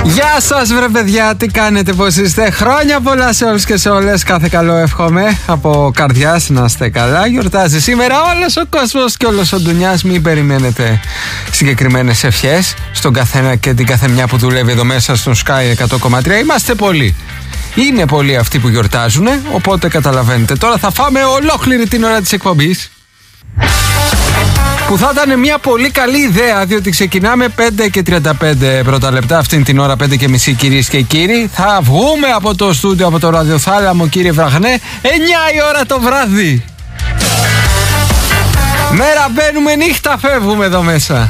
Γεια σας βρε παιδιά, τι κάνετε, πώς είστε? Χρόνια πολλά σε όλους και σε όλες. Κάθε καλό εύχομαι από καρδιάς, να είστε καλά. Γιορτάζει σήμερα όλος ο κόσμος και όλος ο ντουνιάς. Μην περιμένετε συγκεκριμένες ευχές στον καθένα και την καθεμιά που δουλεύει εδώ μέσα στον Sky 100,3. Είμαστε πολλοί. Είναι πολλοί αυτοί που γιορτάζουν, οπότε καταλαβαίνετε. Τώρα θα φάμε ολόκληρη την ώρα της εκπομπής, που θα ήταν μια πολύ καλή ιδέα, διότι ξεκινάμε 5 και 35 πρώτα λεπτά αυτήν την ώρα, 5 και μισή κυρίες και κύριοι. Θα βγούμε από το στούντιο, από το ραδιοθάλαμο, κύριε Βραγνέ, 9 η ώρα το βράδυ. Μέρα μπαίνουμε, νύχτα φεύγουμε εδώ μέσα.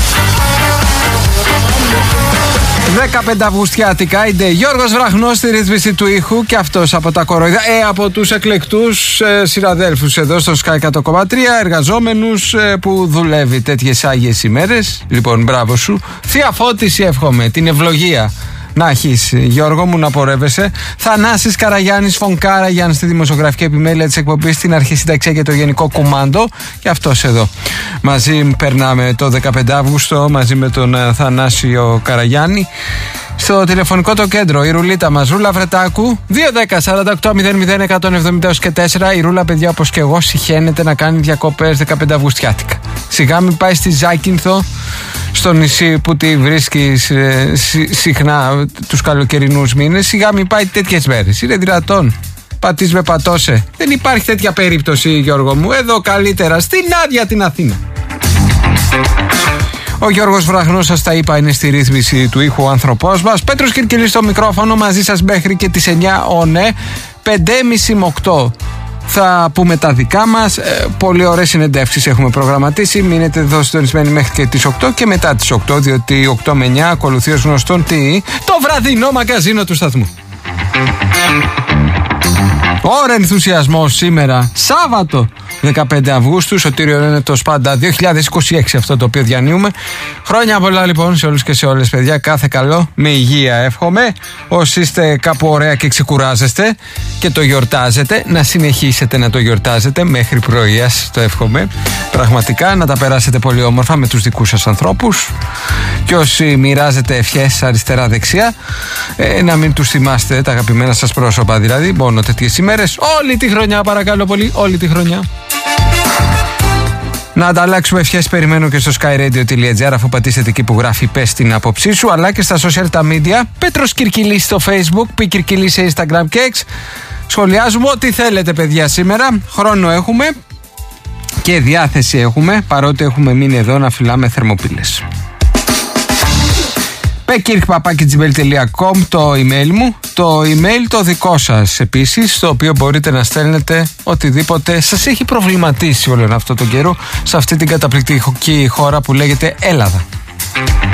15 Αυγουστιάτικα, είναι Γιώργος Βραχνός στη ρύθμιση του ήχου και αυτός από τα κοροϊδά, από τους εκλεκτούς συναδέλφους εδώ στο Sky 100,3, εργαζόμενους που δουλεύει τέτοιες άγιες ημέρες. Λοιπόν, μπράβο σου. Θεία φώτιση εύχομαι, την ευλογία να έχεις, Γιώργο μου, να πορεύεσαι. Θανάσης Καραγιάννης Φων Κάραγιαν στη δημοσιογραφική επιμέλεια της εκπομπής, στην αρχισυνταξία και το γενικό κουμάντο. Και αυτός εδώ. Μαζί περνάμε το 15 Αύγουστο μαζί με τον Θανάσιο Καραγιάννη. Στο τηλεφωνικό το κέντρο η ρουλίτα μας, Ρούλα Βρετάκου, 210-48-00-170-4. Η Ρούλα, παιδιά, όπως και εγώ, συχαίνεται να κάνει διακοπές 15 Αυγουστιάτικα. Σιγά μην πάει στη Ζάκυνθο, στο νησί που τη βρίσκει συχνά τους καλοκαιρινούς μήνες. Σιγά μην πάει τέτοιες μέρες. Είναι δυνατόν? Πατής με πατώσε. Δεν υπάρχει τέτοια περίπτωση, Γιώργο μου. Εδώ καλύτερα στην άδεια την Αθήνα. Ο Γιώργος Βραχνός, σας τα είπα, είναι στη ρύθμιση του ήχου ο άνθρωπός μας. Πέτρος Κυρκυλής στο μικρόφωνο, μαζί σας μέχρι και τις 9 όνε. 5.30 με 8 θα πούμε τα δικά μας. Πολύ ωραίες συνεντεύξεις έχουμε προγραμματίσει. Μείνετε εδώ συντονισμένοι μέχρι και τις 8 και μετά τις 8, διότι 8 με 9 ακολουθεί ως γνωστόν το βραδινό μαγκαζίνο του σταθμού. Ώρα ενθουσιασμός σήμερα, Σάββατο 15 Αυγούστου, Σωτήριο Ένετος πάντα 2026 αυτό το οποίο διανύουμε. Χρόνια πολλά λοιπόν σε όλους και σε όλες, παιδιά, κάθε καλό, με υγεία εύχομαι. Όσοι είστε κάπου ωραία και ξεκουράζεστε και το γιορτάζετε, να συνεχίσετε να το γιορτάζετε μέχρι πρωίας, το εύχομαι. Πραγματικά να τα περάσετε πολύ όμορφα με τους δικούς σας ανθρώπους, και όσοι μοιράζετε ευχές αριστερά δεξιά, να μην τους θυμάστε τα αγαπημένα σας πρόσωπα, δηλαδή μόνο τέτοιες ημέρες, όλη τη χρονιά, παρακαλώ πολύ, όλη τη χρονιά. Να ανταλλάξουμε ευχές, περιμένω και στο skyradio.gr, αφού πατήσετε εκεί που γράφει πες την άποψή σου, αλλά και στα social τα media. Πέτρος Κυρκυλής στο Facebook, Πι Κυρκυλής σε Instagram και X. Σχολιάζουμε ό,τι θέλετε, παιδιά, σήμερα. Χρόνο έχουμε και διάθεση έχουμε, παρότι έχουμε μείνει εδώ να φυλάμε θερμοπύλες. pekirk@gmail.com το email μου, το email το δικό σας επίσης, στο οποίο μπορείτε να στέλνετε οτιδήποτε σας έχει προβληματίσει όλο αυτό τον καιρό σε αυτή την καταπληκτική χώρα που λέγεται Ελλάδα.